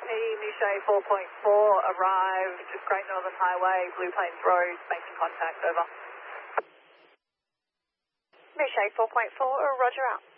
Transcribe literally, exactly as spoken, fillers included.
Mouchet four point four arrived, Great Northern Highway, Blue Plains Road, making contact, over. Mouchet four point four, roger out.